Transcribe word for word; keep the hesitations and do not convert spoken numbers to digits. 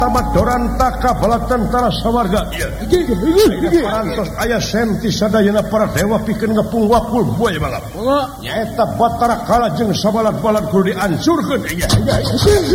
Doranta bala tentara sawarga parantos aya senti sadayana para dewa pikeun ngepung wakul boy balap nyaeta Batara Kala jeung sabalad-balad kudu diancurkeun